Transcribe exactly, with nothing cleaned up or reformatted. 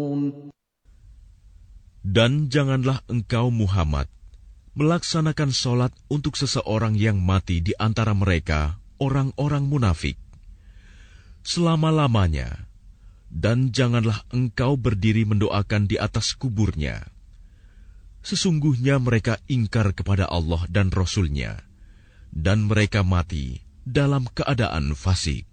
Dan janganlah engkau Muhammad melaksanakan solat untuk seseorang yang mati di antara mereka, orang-orang munafik, selama-lamanya, dan janganlah engkau berdiri mendoakan di atas kuburnya. Sesungguhnya mereka ingkar kepada Allah dan Rasul-Nya, dan mereka mati dalam keadaan fasik.